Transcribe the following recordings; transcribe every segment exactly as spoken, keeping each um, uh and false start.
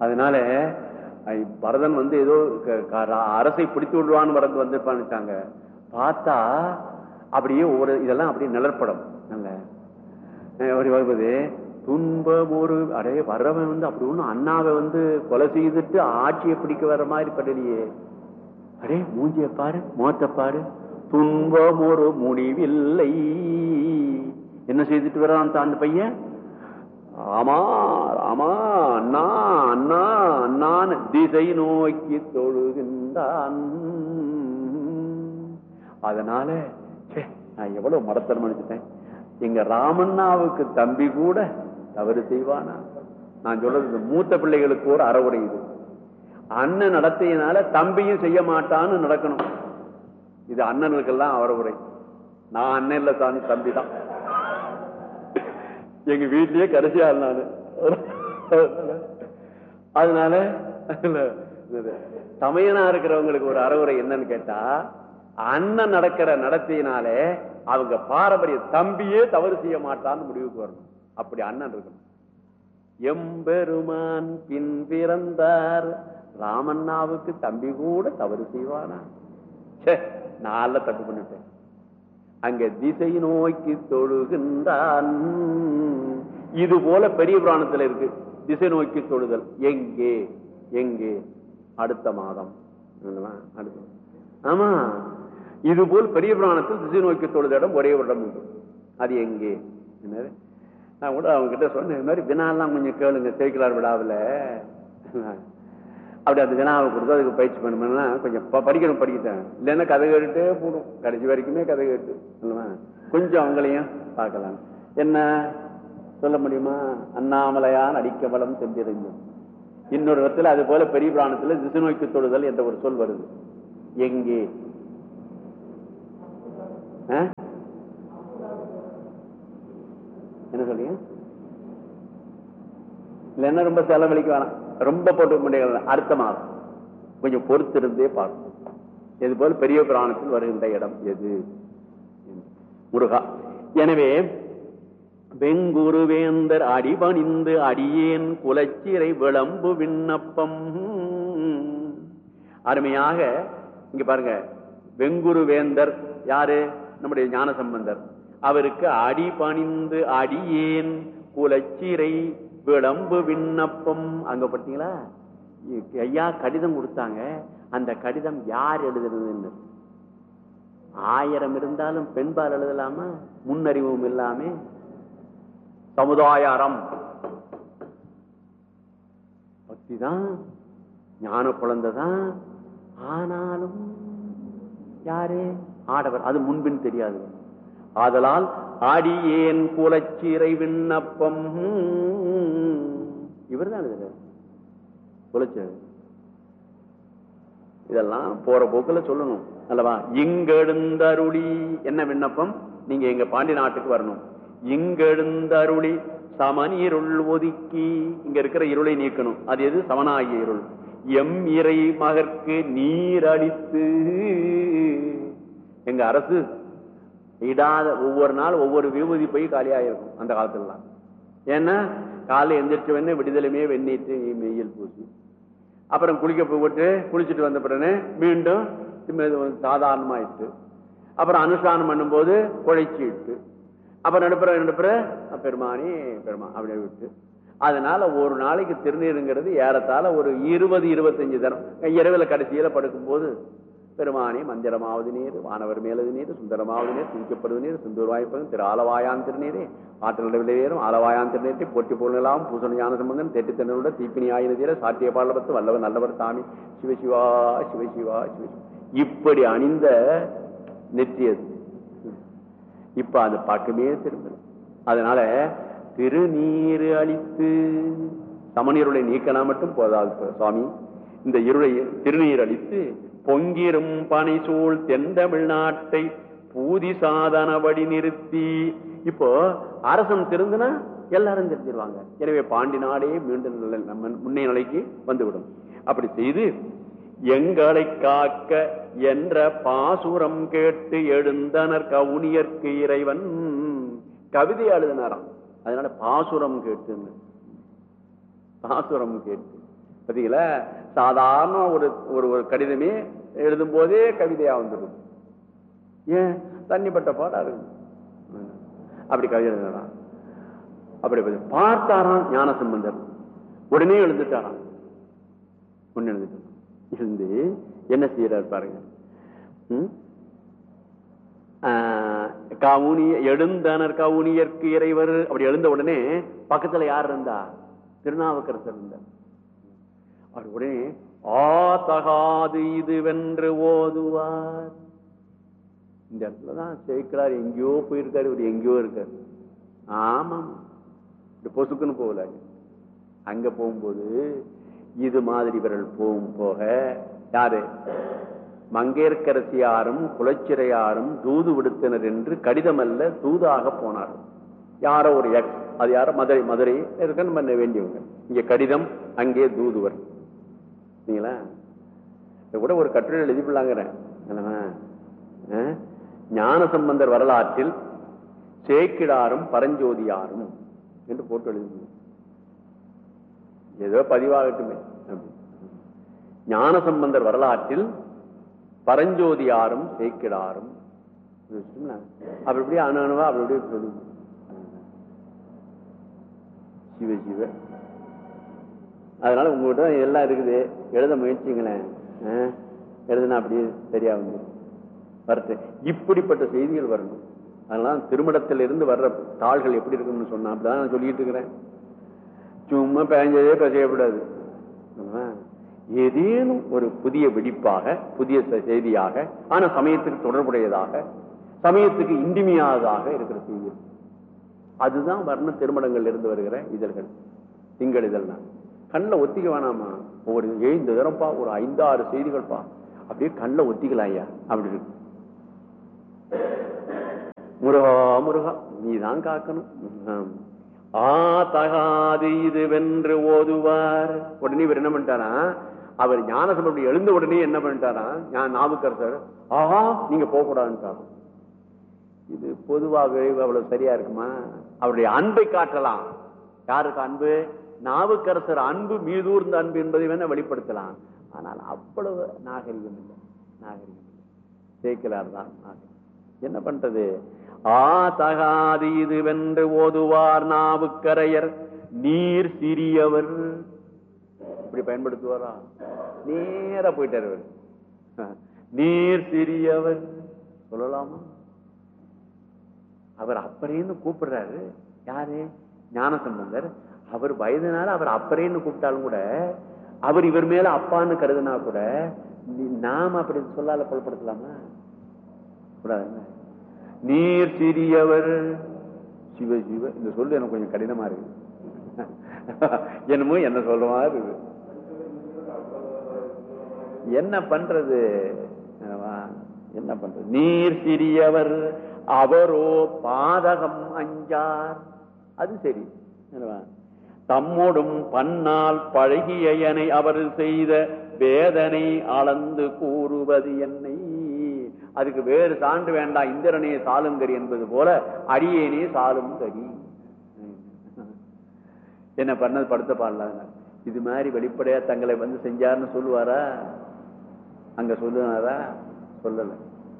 அதனால பரதன் வந்து ஏதோ அரசை பிடித்து விடுவான்னு வரது வந்திருப்பான்னு பார்த்தா அப்படியே ஒரு இதெல்லாம் அப்படியே நிழற்படம் நல்ல வருவது துன்பம் ஒரு அடைய வர்றவன் வந்து அப்படி ஒண்ணு அண்ணாவை வந்து கொலை செய்துட்டு ஆட்சியை பிடிக்க வர்ற மாதிரி படலையே. அடே மூஞ்சிய பாரு, மோத்த பாரு, துன்பம் ஒரு முடிவில்லை. என்ன செய்துட்டு வர்றான் அந்த பையன்? ஆமா ஆமா அண்ணா அண்ணா அண்ணான்னு திசை நோக்கி தொழுகின்றான். அதனால நான் எவ்வளவு மடத்தனம் நினைச்சிட்டேன். எங்க ராமண்ணாவுக்கு தம்பி கூட தவறு செய்வானா? நான் சொல்றது இந்த மூத்த பிள்ளைகளுக்கு ஒரு அறவுரை. இது அண்ணன் நடத்தியனால தம்பியும் செய்ய மாட்டான்னு நடக்கணும். இது அண்ணனுக்கெல்லாம் அறவுரை. நான் அண்ணன் இல்ல தானே, தம்பி தான். எங்க வீட்லயே கடைசியா நானு. அதனால தமையனா இருக்கிறவங்களுக்கு ஒரு அறவுரை என்னன்னு கேட்டா, அண்ணன் நடக்கிற நடத்தினாலே அவங்க பாரம்பரிய தம்பியே தவறு செய்ய மாட்டான்னு முடிவுக்கு வரணும். அப்படி அண்ணன் இருக்கணும். எம்பெருமான் பின் பிறந்தார், ராமண்ணாவுக்கு தம்பி கூட தவறு செய்வானா? நான்ல தப்பு பண்ணிட்டேன். அங்க திசை நோக்கி தொழுகின்றான். இது போல பெரிய புராணத்துல இருக்கு திசை நோக்கி தொழுதல். எங்கே எங்கே? அடுத்த மாதம். ஆமா, இது போல் பெரிய புராணத்தில் திசை நோக்கி தொழுத இடம் ஒரே ஒரு இடம் உண்டு. அது எங்கே? நான் கூட அவங்க கிட்ட சொன்னேன், இது மாதிரி வினாலாம் கொஞ்சம் கேளுங்க சேக்கிலார் விழாவில். அப்படி அந்த வினாவை கொடுத்து அதுக்கு பயிற்சி பண்ணணும்னா கொஞ்சம் படிக்கணும். படிக்கிட்டேன் இல்லைன்னா கதை கேட்டுட்டே போடும். கடைசி வரைக்குமே கதை கேட்டு கொஞ்சம் அவங்களையும் பார்க்கலாம். என்ன சொல்ல முடியுமா? அண்ணாமலையான் அடிக்கவலம் சென்றிருந்தோம். இன்னொரு இடத்துல அது போல பெரிய புராணத்துல திசை நோக்கி தொழுதல் என்ற ஒரு சொல் வருது. எங்கே? என்ன சொல்றீங்க? இல்லைன்னா ரொம்ப செலவழிக்க வேணாம், ரொம்ப போட்டு முடியல. அடுத்த மாதம் கொஞ்சம் பொறுத்திருந்தே பார்க்கணும். இது போல பெரிய புராணத்தில் வருகின்ற இடம் எது? முருகா. எனவே வெங்குருவேந்தர் அடிபணிந்து அடியேன் குலச்சிறை விளம்பு விண்ணப்பம். அருமையாக இங்க பாருங்க, வெங்குருவேந்தர் யாரு? நம்முடைய ஞான சம்பந்தர். அவருக்கு அடிபணிந்து அடியேன் குலச்சிறை விளம்பு விண்ணப்பம். அங்க பார்த்தீங்களா? ஐயா கடிதம் கொடுத்தாங்க. அந்த கடிதம் யார் எழுதுறதுன்னு ஆயிரம் இருந்தாலும் பெண்பால் எழுதலாமா? முன்னறிவும் இல்லாம சமுதாய அறம் பக்திதான், ஞான குழந்தைதான். ஆனாலும் யாரு? ஆடவர். அது முன்பின் தெரியாது. ஆதலால் அடியேன் குலச்சிறை விண்ணப்பம். இவர் தான் எழுதுறாரு குலச்சிறை. இதெல்லாம் போற போக்குல சொல்லணும் அல்லவா? இங்கெழுந்தருளி என்ன விண்ணப்பம்? நீங்க எங்க பாண்டி நாட்டுக்கு வரணும். இங்கெழுந்தருளி சமநீருள் ஒதுக்கி, இங்க இருக்கிற இருளை நீக்கணும். அது எது? சமனாகிய இருள். எம் இறை மகற்கு நீர் அளித்து. எங்க அரசு இடாத ஒவ்வொரு நாள் ஒவ்வொரு விபூதி போய் காலியாயிருக்கும் அந்த காலத்துல. ஏன்னா காலை எந்திரிச்ச உடனே விடுதலையுமே வெந்நீட்டு மெய்யல் பூசி, அப்புறம் குளிக்க போட்டு குளிச்சுட்டு வந்த பிறகு மீண்டும் சாதாரணமாயிட்டு, அப்புறம் அனுஷ்டானம் பண்ணும் போது குழைச்சி இட்டு, அப்புறம் நடுப்புற நடுப்புற பெருமானி பெருமா அப்படியே விட்டு. அதனால ஒரு நாளைக்கு திருநீருங்கிறது ஏறத்தாழ ஒரு இருபது இருபத்தஞ்சு தரம். இரவுல கடைசியில படுக்கும் போது பெருமானி மந்திரமாவது நீர், வானவர் மேலது நீர், சுந்தரமாவது நீர், துதிக்கப்படுவது நீர், சுந்தூர் வாய்ப்பதும் திரு ஆலவாயான் திருநீரே, ஆற்றல் விளைவேறும் ஆலவாயான் திருநீரை போட்டி போலாம் பூசண ஞான சம்பந்தம் தெட்டு தென்னோட தீப்பினி ஆயின தீர சாத்திய பாலபத்து வல்லவர் நல்லவர் சாமி சிவசிவா சிவசிவா சிவ. இப்படி அணிந்த நெற்றியது. இப்ப அது பார்க்கவே திரும்ப. அதனால திருநீர் அளித்து சமநீருளை நீக்கலாம் மட்டும் போதாது சுவாமி. இந்த இருளை திருநீர் அளித்து பொங்கிரும் பனை சூழ் தென்தமிழ்நாட்டை பூதி சாதனபடி நிறுத்தி. இப்போ அரசன் திருந்துனா எல்லாரும் தெரிஞ்சிருவாங்க. எனவே பாண்டி நாடே மீண்டும் நம்ம முன்னைய நிலைக்கு வந்துவிடும். அப்படி செய்து எங்களை காக்க என்ற பாசுரம் கேட்டு எழுந்தனர் கவுனியர்க்கு இறைவன். கவிதை எழுதினாராம். அதனால பாசுரம் கேட்டு பாசுரம் கேட்டு பாத்தீங்களா? சாதாரண ஒரு ஒரு கடிதமே எழுதும் போதே கவிதையா வந்துடும். ஏன்? தண்ணிப்பட்ட பாடா இருக்கு. அப்படி கவிதை எழுதுறான். அப்படி பார்த்தாராம் ஞானசம்பந்தர், உடனே எழுந்துட்டாராம். ஒன்னு எழுந்துட்டாராம். இருந்து என்ன செய்யறாரு பாருங்க. கவுனி எழுந்தனர் கவுனியர்க்கு இறைவர். அப்படி எழுந்த உடனே பக்கத்துல யார் இருந்தா? திருநாவுக்கரசர் இருந்தார். அவர் உடனே ஆ தகாது இது வென்று ஓதுவார். இந்த இடத்துலதான் சேர்க்கிறார். எங்கேயோ போயிருக்காரு, இவர் எங்கேயோ இருக்காரு. ஆமா, பொசுக்குன்னு போகல. அங்க போகும்போது இது மாதிரி இவர்கள் போகும் போக யாரு? மங்கையர்க்கரசியாரும் குலச்சிறையாரும் தூது விடுத்தனர் என்று கடிதம் அல்ல தூதாக போனார். யாரோ ஒரு எக்ஸ், அது யாரோ மதுரை மதுரை இருக்கன்னு பண்ண வேண்டியவங்க. இங்க கடிதம், அங்கே தூதுவர். சரிங்களா? கூட ஒரு கட்டுரை எழுதிப்பிடலாங்கிறேன். ஞானசம்பந்தர் வரலாற்றில் சேக்கிடாரும் பரஞ்சோதியாரும் என்று போட்டு எழுதி, ஏதோ பதிவாகட்டுமே. ஞானசம்பந்தர் வரலாற்றில் பரஞ்சோதியாரும் சேக்கிடாரும் அப்படி இப்படி அணு அணுவா அப்படி இப்படி சொல்லுங்க. சிவ சிவ. அதனால உங்ககிட்ட எல்லாம் இருக்குது, எழுத முயற்சிங்களேன். எழுதுனா அப்படியே சரியா வந்து வரட்டு. இப்படிப்பட்ட செய்திகள் வரணும். அதனால திருமணத்தில் இருந்து வர்ற தாள்கள் எப்படி இருக்குன்னு சொன்னா அப்படிதான் நான் சொல்லிட்டு இருக்கிறேன். சும்மா பேஞ்சதே பேசக்கூடாது. ஏதேனும் ஒரு புதிய வெடிப்பாக, புதிய செய்தியாக, ஆனா சமயத்துக்கு தொடர்புடையதாக, சமயத்துக்கு இன்றிமையாததாக இருக்கிற செய்தி. அதுதான் வர்ண திருமணங்கள் இருந்து வருகிற இதழ்கள், திங்கள் இதழ்னா. கண்ணில் ஒத்திக்க வேணாமா? ஒரு ஏழு தரப்பா, ஒரு ஐந்தாறு செய்திகள் பா, அப்படியே கண்ணில் ஒத்திக்கலாம் ஐயா. அப்படி இருக்கு. முருகா முருகா நீதான் காக்கணும். ஆ தகாது இது வென்று ஓதுவார். உடனே இவர் என்ன பண்ணிட்டாரா? அவர் ஞானசம்பந்தர் எழுந்த உடனே என்ன பண்ணிட்டாரா? நாவுக்கரசர், ஆஹா நீங்க போக கூடாதுன்னு. இது பொதுவாக அவ்வளவு சரியா இருக்குமா? அவருடைய அன்பை காட்டலாம். யாருக்கு அன்பு? நாவுக்கரசர் அன்பு, மீதூர்ந்த அன்பு என்பதை வேணா வெளிப்படுத்தலாம். ஆனால் அவ்வளவு நாகரிகம் இல்லை, நாகரிகம் இல்லை. சேக்கிழார் தான் நாகரிகம். என்ன பண்றது? ஆ தகாது இது வென்று ஓதுவார் நாவுக்கரையர் நீர் சிறியவர். இப்படி பயன்படுத்துவாரா? நேர போயிட்டார். நீர் சிறியவர் சொல்லலாமா? அவர் அப்பறேன்னு கூப்பிடுறாரு. யாரு? ஞானசம்பந்தர். அவர் வயதுனால அவர் அப்பறேன்னு கூப்பிட்டாலும் கூட, அவர் இவர் மேல அப்பான்னு கருதுனா கூட நாம அப்படி சொல்லால புலப்படுத்தலாமா? கூடாது. நீர் சிறியவர். சிவ சிவ. இந்த சொல்லு எனக்கு கொஞ்சம் கடினமா இருக்கு. என்னமோ என்ன சொல்றமா இருக்கு. என்ன பண்றது? என்ன பண்றது? நீர் சிறியவர் அவரோ பாதகம் அஞ்சார். அது சரி. தம்மோடும் பன்னால் பழகியனை அவர் செய்த வேதனை அளந்து கூறுவது என்னை. அதுக்கு வேறு சான்று வேண்டாம். இந்திரனே சாலும் கரி என்பது போல அடியேனே சாலும் கரி. என்ன பண்ணது? படுத்த பாடலாங்க. இது மாதிரி வெளிப்படையா தங்களை வந்து செஞ்சார்னு சொல்லுவாரா? அங்க சொல்லுவாரா? சொல்லல.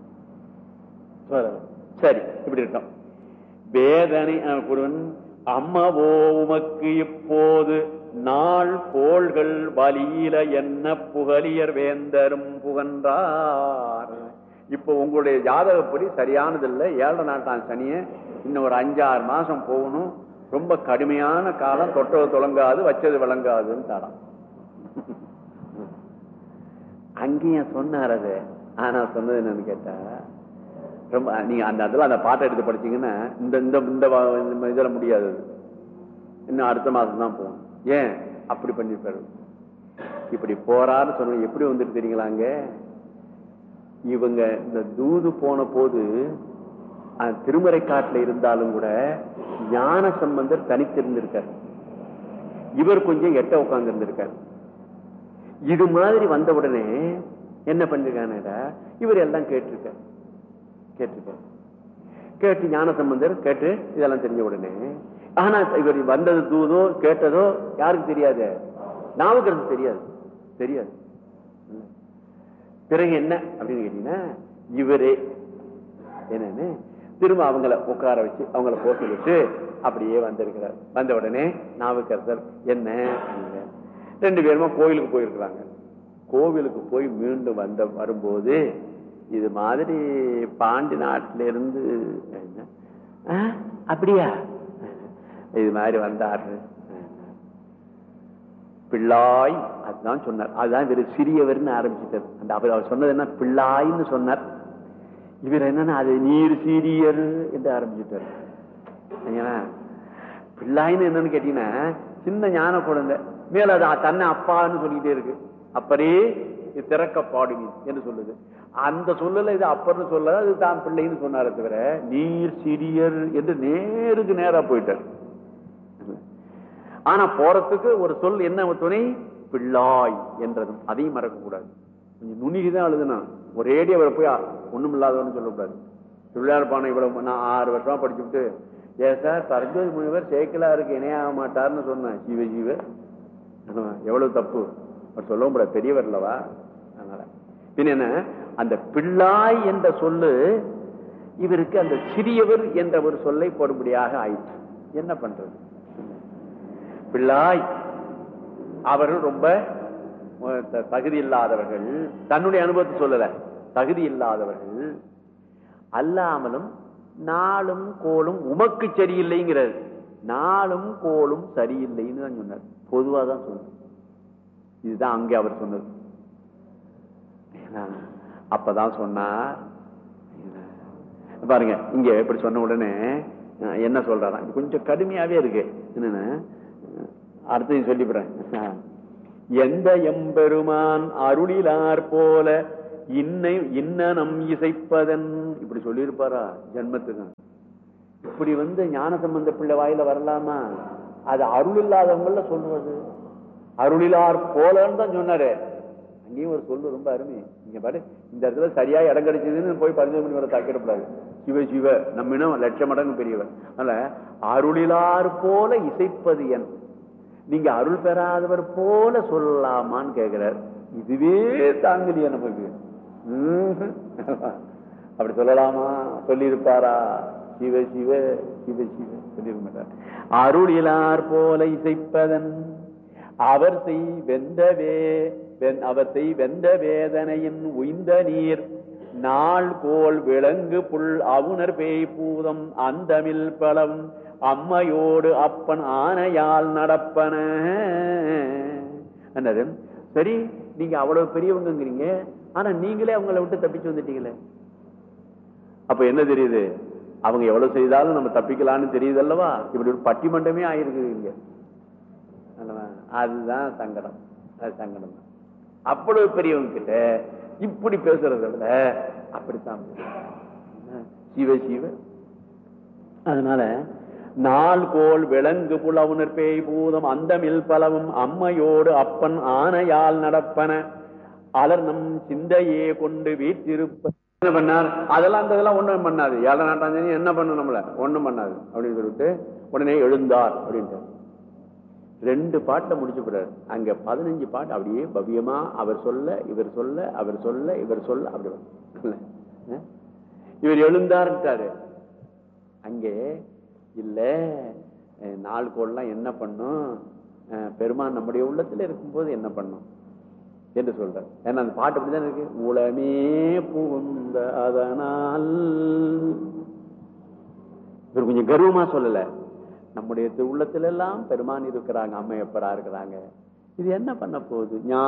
சரி, இப்படி இருக்கோம். வேதனை அம்மவோ உமக்கு இப்போது நாள் கோள்கள் வலியில என்ன புகழியர் வேந்தரும் புகன்றார். இப்ப உங்களுடைய ஜாதகப்படி சரியானது இல்லை. ஏழரை நாட்டான் சனிய இன்னும் ஒரு அஞ்சாறு மாசம் போகணும். ரொம்ப கடுமையான காலம். தொட்டது தொடங்காது, வச்சது விளங்காதுன்னு தாராம். அங்கேயும் சொன்னார் அது. ஆனா சொன்னது என்னன்னு கேட்டா, ரொம்ப நீங்க அந்த இடத்துல அந்த பாட்டை எடுத்து படிச்சீங்கன்னா இந்த இந்த இதுல முடியாது. இன்னும் அடுத்த மாசம் தான் போகணும். ஏன் அப்படி பண்ணிருப்பாரு? இப்படி போறான்னு சொன்ன எப்படி வந்துட்டு தெரியுங்களாங்க? இவங்க இந்த தூது போன போது திருமறை காட்டுல இருந்தாலும் கூட ஞான சம்பந்தர் தனித்திருந்திருக்கார். இவர் கொஞ்சம் எட்ட உட்கார்ந்து இருந்திருக்கார். இது மாதிரி வந்த உடனே என்ன பண்ணிருக்காங்க? இவர் எல்லாம் கேட்டிருக்கார். கேட்டிருக்கார். கேட்டு ஞான சம்பந்தர் கேட்டு இதெல்லாம் தெரிஞ்ச உடனே, ஆனா இவர் வந்தது தூதோ கேட்டதோ யாருக்கு தெரியாது. நாவுக்கரசு தெரியாது தெரியாது. பிறகு என்ன அப்படின்னு கேட்டீங்கன்னா, இவரே என்னன்னு திரும்ப அவங்கள உட்கார வச்சு அவங்கள போக சொல்லிட்டு அப்படியே வந்திருக்கிறார். வந்த உடனே நாவுக்கரசர் என்ன, ரெண்டு பேருமா கோயிலுக்கு போயிருக்கிறாங்க. கோவிலுக்கு போய் மீண்டும் வந்த வரும்போது இது மாதிரி பாண்டி நாட்டில இருந்து அப்படியா இது மாதிரி வந்தாரு பிள்ளாய், அதுதான் சொன்னார். அதுதான் இவர் சிறியவர்னு ஆரம்பிச்சுட்டார். அந்த அவர் அவர் சொன்னது என்ன, பிள்ளாய்ன்னு சொன்னார். இவர் என்னன்னா அது நீர் சீரியர் என்று ஆரம்பிச்சுட்டார். பிள்ளாயின்னு என்னன்னு கேட்டீங்கன்னா, சின்ன ஞான குழந்தை மேல அது தன்னை அப்பான்னு சொல்லிக்கிட்டே இருக்கு. அப்பரே திறக்க பாடுவி என்று சொல்லுது. அந்த சொல்லல இது அப்பர்னு சொல்ல, அது தான் பிள்ளைன்னு சொன்னார தவிர நீர் சிறியர் என்று நேருக்கு நேரா போயிட்டார். ஆனா போறதுக்கு ஒரு சொல் என்ன துணை, பிள்ளாய் என்றதும் அதையும் மறக்க கூடாது. கொஞ்சம் நுண்ணிதான் எழுதுனா ஒரேடி அவரை போய் ஒண்ணும் இல்லாதவன்னு சொல்லக்கூடாது. பிள்ளையார் பானை இவ்வளவு நான் ஆறு வருஷமா படிச்சுட்டு, ஏன் சார் பரஞ்சோதி முனிவர் சேக்கலா இருக்கு இணையாக மாட்டார்னு சொன்னேன். ஜீவ ஜீவ எவ்வளவு தப்பு அவர் சொல்லவும் கூடாது, பெரியவர் இல்லவா. அதனால பின் என்ன, அந்த பிள்ளாய் என்ற சொல்லு இவருக்கு அந்த சிறியவர் என்ற ஒரு சொல்லை போடும்படியாக ஆயிடுச்சு. என்ன பண்றது, பிள்ளாய் அவர்கள் ரொம்ப தகுதி இல்லாதவர்கள், தன்னுடைய அனுபவத்தை சொல்லல, தகுதி இல்லாதவர்கள் அல்லாமலும் நாளும் கோளும் உமக்கு சரியில்லைங்கிறது. நாளும் கோளும் சரியில்லைன்னு தான் சொன்னார். பொதுவாதான் சொன்னார். இதுதான் அங்கே அவர் சொன்னது. அப்பதான் சொன்னார் பாருங்க, இங்க இப்படி சொன்ன உடனே என்ன சொல்றாரா, கொஞ்சம் கடுமையாவே இருக்கு. என்னன்னு அடுத்து சொல்லிவிடுறேன். எந்த எம்பெருமான் அருளிலார் போல இன்னை இன்னனம் இசைப்பதன், இப்படி சொல்லியிருப்பாரா ஜென்மத்துக்கு. இப்படி வந்து ஞான சம்பந்த பிள்ளை வாயில வரலாமா? அது அருள் இல்லாதவங்கள சொல்றது. அருளிலார் போலன்னு தான் சொன்னாரு. அங்கேயும் ஒரு சொல்லு ரொம்ப அருமை. இங்க பாரு, இந்த இடத்துல சரியா இடம் கிடைச்சதுன்னு போய் பரிசோதனை பண்ணி வர தாக்கிடக்கூடாது. சிவ சிவ நம்மினும் லட்சம் மடங்கு பெரியவர். அதனால அருளிலார் போல இசைப்பது என், நீங்க அருள் பெறாதவர் போல சொல்லலாமான்னு கேட்கிறார். இதுவே தாங்கலியா நமக்கு. அப்படி சொல்லலாமா? சொல்லி இருப்பாரா? சிவ சிவ சிவ சிவ சொல்லிருக்க மாட்டார். அருளிலார் போல இசைப்பதன் அவர் செய் வெந்தவே அவர் செய் வெந்த வேதனையின் உய்ந்த நீர் நாள் கோல் விலங்கு புல் அவுணர் பேய் பூதம் அந்தமில் பலம் அம்மையோடு அப்பன் ஆனையால் நடப்பன. சரி, நீங்க அவ்வளவு பெரியவங்கிறீங்க, ஆனா நீங்களே அவங்களை விட்டு தப்பிச்சு வந்துட்டீங்களே. அப்ப என்ன தெரியுது, அவங்க எவ்வளவு செய்தாலும் நம்ம தப்பிக்கலான்னு தெரியுது அல்லவா. இப்படி ஒரு பட்டிமண்டமே ஆயிருக்குங்க. அதுதான் சங்கடம். அது சங்கடம் தான். அவ்வளவு பெரியவங்க கிட்ட இப்படி பேசுறத விட அப்படித்தான் சிவ சிவ. அதனால நாள் கோல் விலங்கு புலவுணர் பேய் பூதம் அந்தமில் பலவும் அம்மையோடு அப்பன் ஆனையால் நடப்பன அலர் நம் சிந்தையே கொண்டு வீற்றிருப்ப. என்ன பண்ணார்? அதெல்லாம் அதெல்லாம் ஒண்ணும் பண்ணாது. ஏழை நாட்டாஞ்சனி என்ன பண்ண நம்மள ஒண்ணும் பண்ணாது அப்படின்னு சொல்லிட்டு உடனே எழுந்தார் அப்படின்ட்டு ரெண்டு பாட்டை முடிச்சு போறாரு. அங்க பதினஞ்சு பாட்டு அப்படியே பவ்யமா அவர் சொல்ல இவர் சொல்ல அவர் சொல்ல இவர் சொல்ல அப்படி இவர் எழுந்தார்ட்டாரு. அங்கே இல்ல நாலு கோல்லாம் என்ன பண்ணும், பெருமான் நம்முடைய உள்ளத்துல இருக்கும்போது என்ன பண்ணும் என்று சொல்றார். ஏன்னா அந்த பாட்டு அப்படிதான் இருக்கு. உளமே புகுந்த அதனால் இவர் கொஞ்சம் கர்வமா சொல்லல, நம்முடைய உள்ளத்துல எல்லாம் பெருமான் இருக்கிறாங்க, அம்மை எப்பரா இருக்கிறாங்க, இது என்ன பண்ண போகுது.